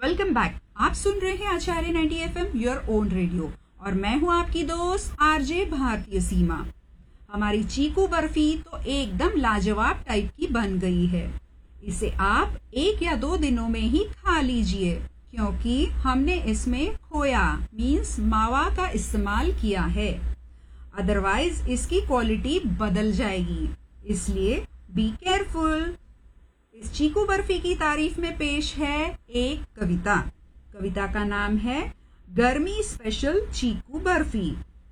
Welcome back. आप सुन रहे हैं आचार्य 90 FM योर ओन रेडियो और मैं हूं आपकी दोस्त आरजे भारतीय सीमा। हमारी चीकू बर्फी तो एकदम लाजवाब टाइप की बन गई है। इसे आप 1 या 2 दिनों में ही खा लीजिए क्योंकि हमने इसमें खोया मीन्स मावा का इस्तेमाल किया है। अदरवाइज इसकी क्वालिटी बदल जाएगी, इसलिए बी केयरफुल। इस चीकू बर्फी की तारीफ में पेश है एक कविता। कविता का नाम है गर्मी स्पेशल चीकू बर्फी।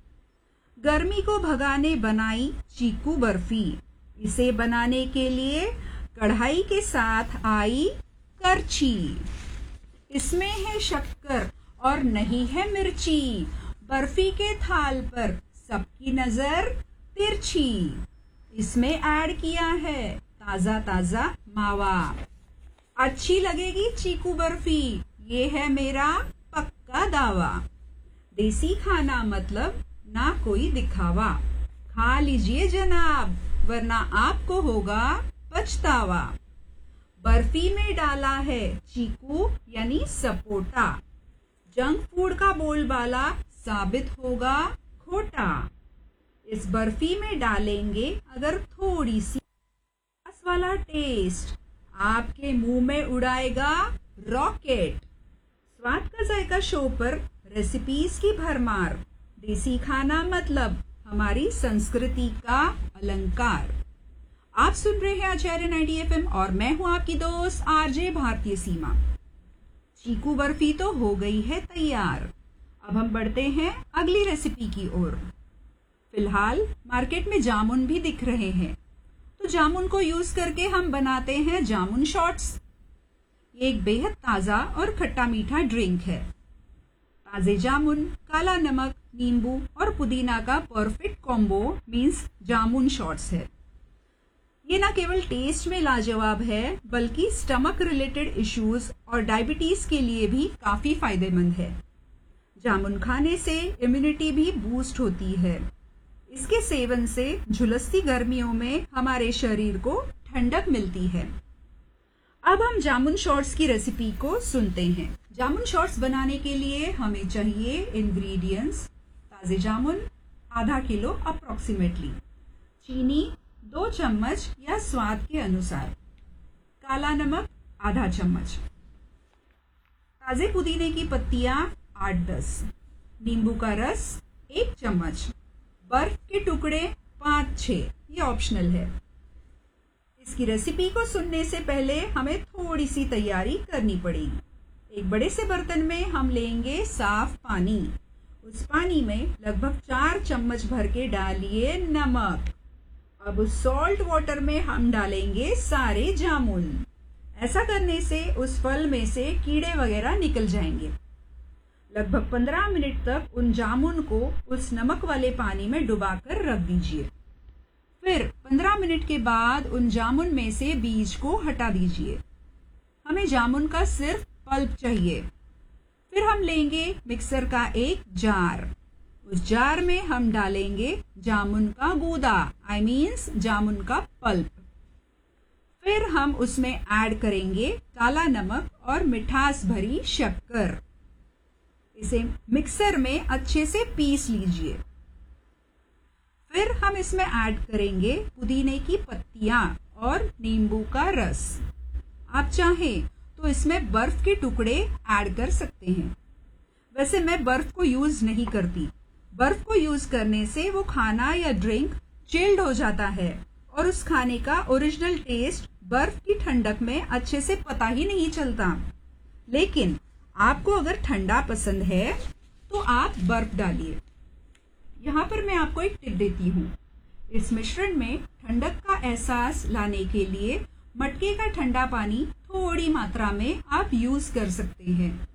गर्मी को भगाने बनाई चीकू बर्फी। इसे बनाने के लिए कढ़ाई के साथ आई करछी। इसमें है शक्कर और नहीं है मिर्ची। बर्फी के थाल पर सबकी नजर तिरछी। इसमें ऐड किया है ताजा ताजा मावा। अच्छी लगेगी चीकू बर्फी, ये है मेरा पक्का दावा। देसी खाना मतलब ना कोई दिखावा। खा लीजिए जनाब वरना आपको होगा पछतावा। बर्फी में डाला है चीकू यानी सपोटा। जंक फूड का बोलबाला साबित होगा खोटा। इस बर्फी में डालेंगे अगर थोड़ी सी वाला टेस्ट, आपके मुंह में उड़ाएगा रॉकेट। स्वाद का जायका शो पर रेसिपीज की भरमार। देसी खाना मतलब हमारी संस्कृति का अलंकार। आप सुन रहे हैं आचार्य 90 FM और मैं हूं आपकी दोस्त आरजे भारतीय सीमा। चीकू बर्फी तो हो गई है तैयार। अब हम बढ़ते हैं अगली रेसिपी की ओर। फिलहाल मार्केट में जामुन भी दिख रहे हैं, तो जामुन को यूज करके हम बनाते हैं जामुन शॉट्स। ये एक बेहद ताजा और खट्टा मीठा ड्रिंक है। ताजे जामुन, काला नमक, नींबू और पुदीना का परफेक्ट कॉम्बो मींस जामुन शॉट्स है। ये ना केवल टेस्ट में लाजवाब है बल्कि स्टमक रिलेटेड इश्यूज और डायबिटीज के लिए भी काफी फायदेमंद है। जामुन खाने से इम्यूनिटी भी बूस्ट होती है। इसके सेवन से झुलसती गर्मियों में हमारे शरीर को ठंडक मिलती है। अब हम जामुन शॉट्स की रेसिपी को सुनते हैं। जामुन शॉट्स बनाने के लिए हमें चाहिए इंग्रेडिएंट्स। ताजे जामुन आधा किलो अप्रोक्सीमेटली, चीनी 2 चम्मच या स्वाद के अनुसार, काला नमक आधा चम्मच, ताजे पुदीने की पत्तियां 8-10, नींबू का रस 1 चम्मच, बर्फ के टुकड़े 5-6, ये ऑप्शनल है। इसकी रेसिपी को सुनने से पहले हमें थोड़ी सी तैयारी करनी पड़ेगी। एक बड़े से बर्तन में हम लेंगे साफ पानी। उस पानी में लगभग 4 चम्मच भर के डालिए नमक। अब उस सॉल्ट वाटर में हम डालेंगे सारे जामुन। ऐसा करने से उस फल में से कीड़े वगैरह निकल जाएंगे। लगभग 15 मिनट तक उन जामुन को उस नमक वाले पानी में डुबाकर रख दीजिए। फिर 15 मिनट के बाद उन जामुन में से बीज को हटा दीजिए। हमें जामुन का सिर्फ पल्प चाहिए। फिर हम लेंगे मिक्सर का एक जार। उस जार में हम डालेंगे जामुन का गूदा आई मीन्स जामुन का पल्प। फिर हम उसमें ऐड करेंगे काला नमक और मिठास भरी शक्कर। इसे मिक्सर में अच्छे से पीस लीजिए। फिर हम इसमें ऐड करेंगे पुदीने की पत्तियां और नींबू का रस। आप चाहें तो इसमें बर्फ के टुकड़े ऐड कर सकते हैं। वैसे मैं बर्फ को यूज नहीं करती। बर्फ को यूज करने से वो खाना या ड्रिंक चिल्ड हो जाता है और उस खाने का ओरिजिनल टेस्ट बर्फ की ठंडक में अच्छे से पता ही नहीं चलता। लेकिन आपको अगर ठंडा पसंद है तो आप बर्फ डालिए। यहाँ पर मैं आपको एक टिप देती हूँ। इस मिश्रण में ठंडक का एहसास लाने के लिए मटके का ठंडा पानी थोड़ी मात्रा में आप यूज कर सकते हैं।